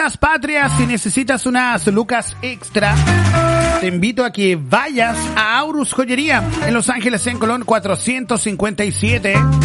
Fiestas Patrias, si necesitas unas lucas extra, te invito a que vayas a Aurus Joyería en Los Ángeles, en Colón 457.